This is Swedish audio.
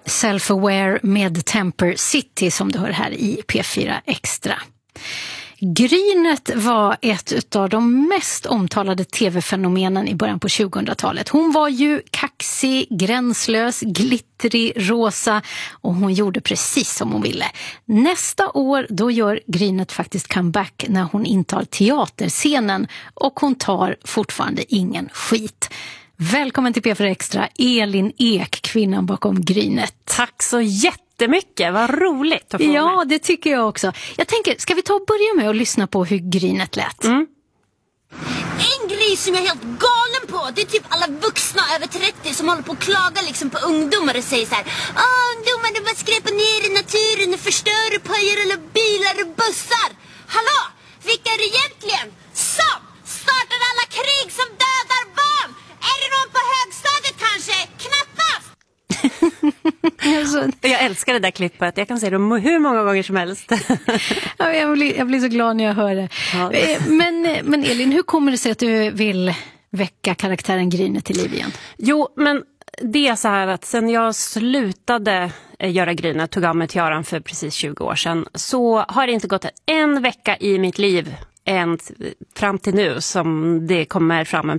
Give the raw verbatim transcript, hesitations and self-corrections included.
Self-Aware med Temper City som du hör här i P fyra Extra. Grynet var ett av de mest omtalade tv-fenomenen i början på tjugohundratalet. Hon var ju kaxig, gränslös, glittrig, rosa och hon gjorde precis som hon ville. Nästa år då gör Grynet faktiskt comeback när hon intar teaterscenen och hon tar fortfarande ingen skit. Välkommen till P fyra Extra, Elin Ek, kvinnan bakom Grynet. Tack så jättemycket, vad roligt att få Ja, med. det tycker jag också. Jag tänker, ska vi ta och börja med att lyssna på hur Grynet lät? Mm. En grej som jag är helt galen på, det är typ alla vuxna över trettio som håller på att klaga liksom på ungdomar och säger så här: åh, ungdomar, de bara skräpar ner i naturen och förstör och pöjer alla bilar och bussar. Hallå, vilka är det egentligen som startar alla krig som dödar barn? Är det någon på högstadiet kanske? Knappast! Jag älskar det där klippet. Jag kan se det hur många gånger som helst. Ja, jag, blir, jag blir så glad när jag hör det. Ja. Men, men Elin, hur kommer det sig att du vill väcka karaktären Grynet till liv igen? Jo, men det är så här att sen jag slutade göra Grynet, tog av mig tiaran för precis tjugo år sedan, så har det inte gått en vecka i mitt liv än fram till nu som det kommer fram en